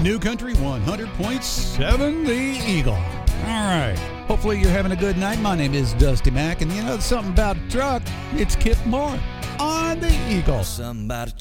New Country 100.7 The Eagle. All right. Hopefully you're having a good night. My name is Dusty Mack, and you know something about a truck? It's Kip Moore on The Eagle. Somebody